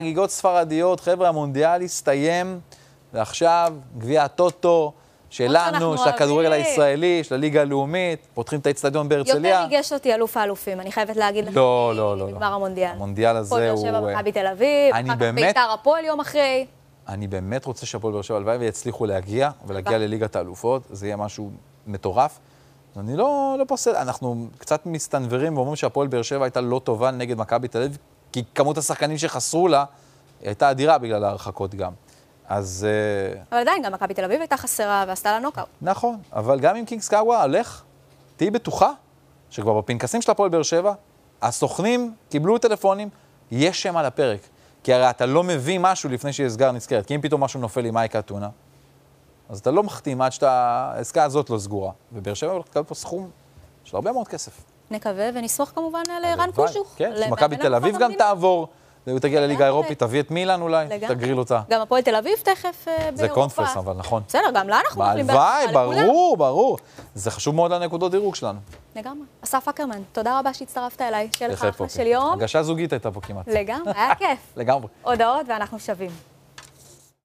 חגיגות ספרדיות, חבר'ה, המונדיאל הסתיים, ועכשיו גביע הטוטו שלנו, של הכדורגל הישראלי, של הליגה הלאומית, פותחים את האצטדיון בהרצליה. יותר ריגש אותי אלוף האלופים, אני חייבת להגיד לך. לא. בגמר המונדיאל. המונדיאל הזה הוא... הפועל באר שבע, מכבי תל אביב, אחר כך בית"ר הפועל יום אחרי. אני באמת רוצה שהפועל באר שבע הלוואי ויצליחו להגיע, ולהגיע לליגת האלופות, זה יהיה משהו מטורף. אני לא פוסל, אנחנו קצת מסתנברים ואומרים שהפועל באר שבע הייתה לא טובה נגד מכבי תל אביב, כי כמות השחקנים שחסרו לה הייתה אדירה בגלל ההרחקות גם. אז... אבל עדיין, גם מכבי תל אביב הייתה חסרה ועשתה לה נוקאוט. נכון, אבל גם אם קינגס קאגווה הולך, תהי בטוחה שכבר בפנקסים של הפועל באר שבע, הסוכנים קיבלו טלפונים, יש שם על הפרק. כי הרי אתה לא מביא משהו לפני שיסגר נזכרת, כי אם פתאום משהו נופל עם אייקה אתונה, אז אתה לא מחתים עד שהעסקה הזאת לא סגורה. ובאר שבע הולך לקבל פה סכום של הרבה מאוד כסף. נקווה ונשמח כמובן לרן קושוך. כן, שמכבי תל אביב גם תעבור, ותגיע לליגה האירופית, תביא את מילאן אולי, תגריל אותה. גם הפועל תל אביב תכף באירופה. זה קונפרס, אבל נכון. בסדר, גם לה אנחנו נופלים בהלוואי, ברור. זה חשוב מאוד לנקודות דירוג שלנו. לגמרי. אסף אקרמן, תודה רבה שהצטרפת אליי. שיהיה לך אחלה של יום. הגשה זוגית הייתה פה כמעט. לגמרי, היה כיף. לגמרי. הודעות ואנחנו שווים.